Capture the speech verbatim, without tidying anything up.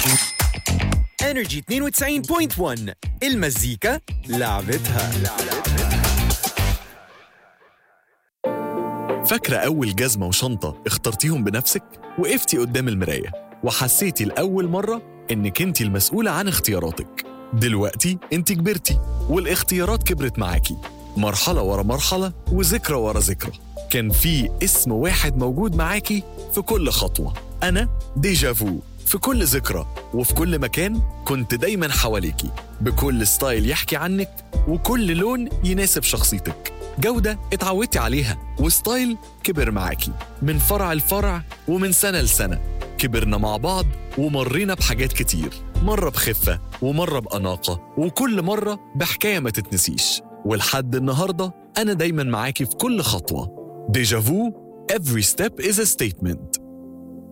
إنرجي اثنين وتسعين فاصلة واحد المزيكا لعبتها. فاكرة أول جزمة وشنطة اخترتيهم بنفسك؟ وقفتي قدام المراية وحسيتي لأول مرة إنك انتي المسؤولة عن اختياراتك. دلوقتي انتي كبرتي والاختيارات كبرت معاكي، مرحلة ورا مرحلة وذكرى ورا ذكرى. كان في اسم واحد موجود معاكي في كل خطوة، أنا ديجافو. في كل ذكرى وفي كل مكان كنت دايماً حواليكي، بكل ستايل يحكي عنك وكل لون يناسب شخصيتك. جودة اتعودتي عليها وستايل كبر معاكي من فرع الفرع ومن سنة لسنة. كبرنا مع بعض ومرينا بحاجات كتير، مرة بخفة ومرة بأناقة وكل مرة بحكاية ما تتنسيش. ولحد النهاردة أنا دايماً معاكي في كل خطوة. ديجافو, every step is a statement.